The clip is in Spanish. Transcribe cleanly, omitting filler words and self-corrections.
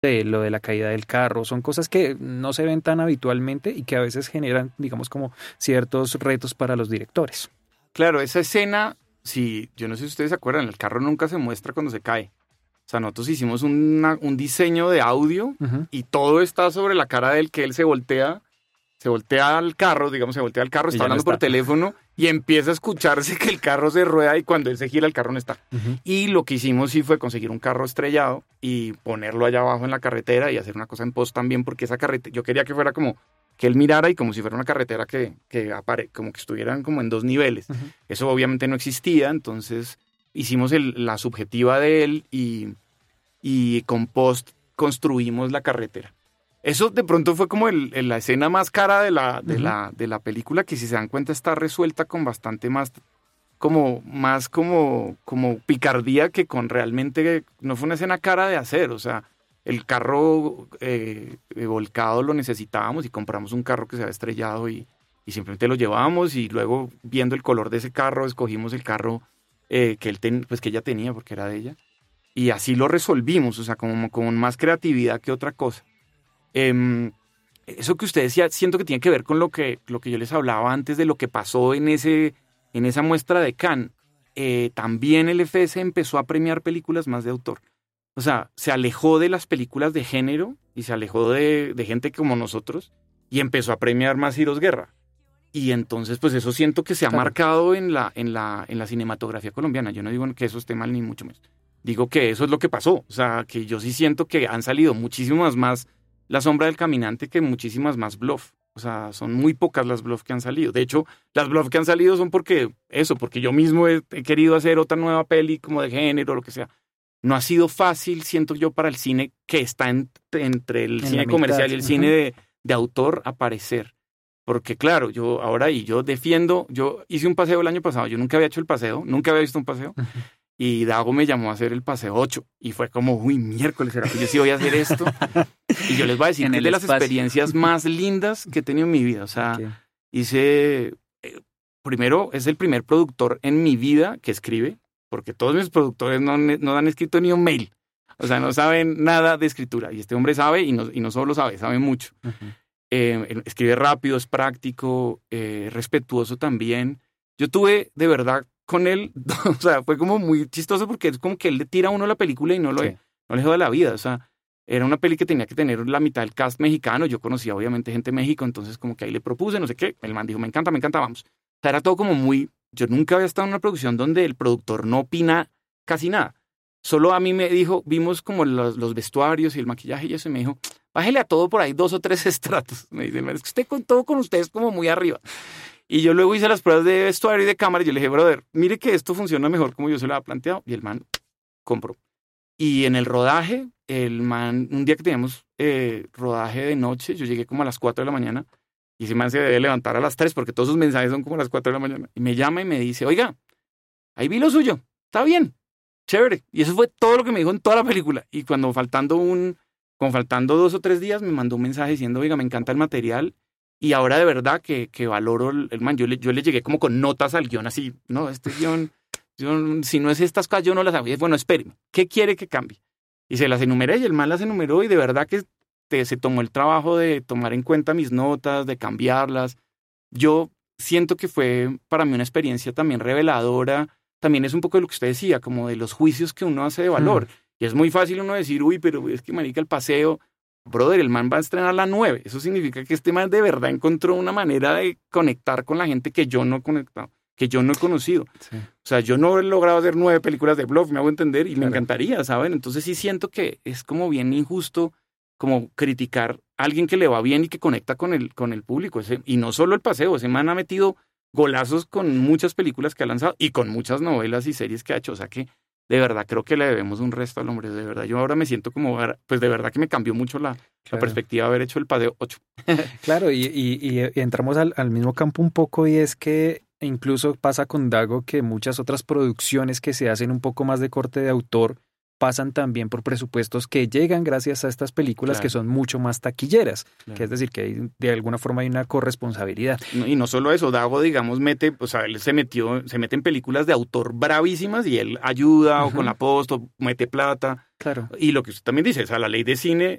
de lo de la caída del carro, son cosas que no se ven tan habitualmente y que a veces generan, digamos, como ciertos retos para los directores. Claro, esa escena, sí, yo no sé si ustedes se acuerdan, el carro nunca se muestra cuando se cae. O sea, nosotros hicimos un diseño de audio y todo está sobre la cara del que él se voltea al carro, digamos, está hablando por teléfono y empieza a escucharse que el carro se rueda y cuando él se gira el carro no está. Y lo que hicimos sí fue conseguir un carro estrellado y ponerlo allá abajo en la carretera y hacer una cosa en post también, porque esa carretera, yo quería que fuera como que él mirara y como si fuera una carretera como que estuvieran como en 2 niveles. Eso obviamente no existía, entonces hicimos la subjetiva de él y con post construimos la carretera. Eso de pronto fue como la escena más cara de la película, que si se dan cuenta está resuelta con bastante más como picardía que con realmente, no fue una escena cara de hacer, o sea, el carro volcado lo necesitábamos y compramos un carro que se había estrellado y simplemente lo llevábamos y luego viendo el color de ese carro escogimos el carro que ella tenía porque era de ella y así lo resolvimos, o sea, como con más creatividad que otra cosa. Eso que usted decía, siento que tiene que ver con lo que yo les hablaba antes de lo que pasó en esa muestra de Cannes. También el FS empezó a premiar películas más de autor. O sea, se alejó de las películas de género y se alejó de gente como nosotros y empezó a premiar más Cyrus Guerra. Y entonces, pues eso siento que se ha marcado en la cinematografía colombiana. Yo no digo que eso esté mal ni mucho menos. Digo que eso es lo que pasó. O sea, que yo sí siento que han salido muchísimas más La Sombra del Caminante que muchísimas más bluff. O sea, son muy pocas las bluff que han salido. De hecho, las bluff que han salido son porque yo mismo he querido hacer otra nueva peli como de género o lo que sea. No ha sido fácil, siento yo, para el cine que está entre el cine comercial y el cine de autor aparecer. Porque claro, yo hice un paseo el año pasado, yo nunca había hecho el paseo, nunca había visto un paseo. Y Dago me llamó a hacer el paseo 8 y fue como, miércoles, ¿será que yo sí voy a hacer esto? Y yo les voy a decir que es de las experiencias más lindas que he tenido en mi vida. O sea, primero, es el primer productor en mi vida que escribe, porque todos mis productores no han escrito ni un mail. O sea, no saben nada de escritura. Y este hombre sabe, y no solo sabe mucho. Escribe rápido, es práctico, respetuoso también. Yo tuve, de verdad, con él, o sea, fue como muy chistoso porque es como que él le tira a uno la película y no le joda la vida. O sea, era una peli que tenía que tener la mitad del cast mexicano. Yo conocía obviamente gente de México, entonces como que ahí le propuse, no sé qué. El man dijo, me encanta, vamos. O sea, era todo como muy... Yo nunca había estado en una producción donde el productor no opina casi nada. Solo a mí me dijo, vimos como los vestuarios y el maquillaje y eso, y me dijo, bájele a todo por ahí 2 o 3 estratos. Me dice, es que usted con todo con usted es como muy arriba. Y yo luego hice las pruebas de vestuario y de cámara y yo le dije, brother, mire que esto funciona mejor como yo se lo había planteado. Y el man compró. Y en el rodaje, el man, un día que teníamos rodaje de noche, yo llegué como a las 4 de la mañana y ese man se debe levantar a las 3 porque todos sus mensajes son como a las 4 de la mañana. Y me llama y me dice, oiga, ahí vi lo suyo, está bien, chévere. Y eso fue todo lo que me dijo en toda la película. Y cuando faltando 2 o 3 días me mandó un mensaje diciendo, oiga, me encanta el material. Y ahora de verdad que valoro el man. Yo le llegué como con notas al guión así. No, este guión, si no es estas cosas, yo no las hago. Bueno, espéreme, ¿qué quiere que cambie? Y se las enumeré y el man las enumeró y de verdad que se tomó el trabajo de tomar en cuenta mis notas, de cambiarlas. Yo siento que fue para mí una experiencia también reveladora. También es un poco de lo que usted decía, como de los juicios que uno hace de valor. Y es muy fácil uno decir, pero es que marica el paseo... Brother, el man va a estrenar la 9. Eso significa que este man de verdad encontró una manera de conectar con la gente que yo no he conectado, que yo no he conocido. Sí. O sea, yo no he logrado hacer 9 películas de bluff, me hago entender, y me encantaría, ¿saben? Entonces sí siento que es como bien injusto como criticar a alguien que le va bien y que conecta con el público. Y no solo el paseo, ese man ha metido golazos con muchas películas que ha lanzado y con muchas novelas y series que ha hecho. O sea que de verdad creo que le debemos un resto al hombre, de verdad. Yo ahora me siento como, pues de verdad que me cambió mucho la perspectiva de haber hecho el paseo 8. Claro, y entramos al mismo campo un poco, y es que incluso pasa con Dago que muchas otras producciones que se hacen un poco más de corte de autor pasan también por presupuestos que llegan gracias a estas películas que son mucho más taquilleras, que es decir, que de alguna forma hay una corresponsabilidad. Y no solo eso, Dago, digamos, él se mete en películas de autor bravísimas y él ayuda o con la post o mete plata. Claro. Y lo que usted también dice, o sea, la ley de cine